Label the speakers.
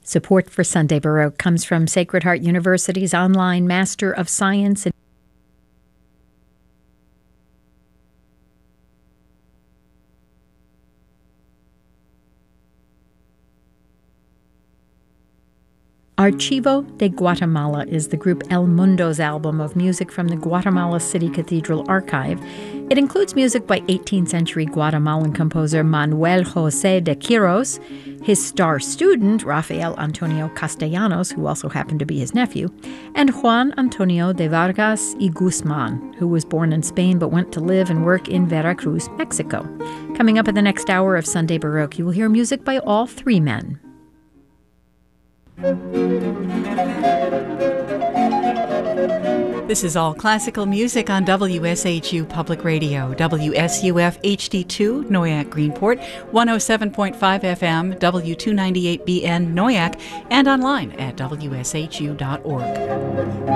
Speaker 1: Support for Sunday Baroque comes from Sacred Heart University's online Master of Science in Archivo de Guatemala is the group El Mundo's album of music from the Guatemala City Cathedral Archive. It includes music by 18th century Guatemalan composer Manuel José de Quiros, his star student Rafael Antonio Castellanos, who also happened to be his nephew, and Juan Antonio de Vargas y Guzman, who was born in Spain but went to live and work in Veracruz, Mexico. Coming up in the next hour of Sunday Baroque, you will hear music by all three men.
Speaker 2: This is all classical music on WSHU Public Radio, WSUF HD2, Noyak Greenport, 107.5 FM, W298BN Noyak, and online at WSHU.org.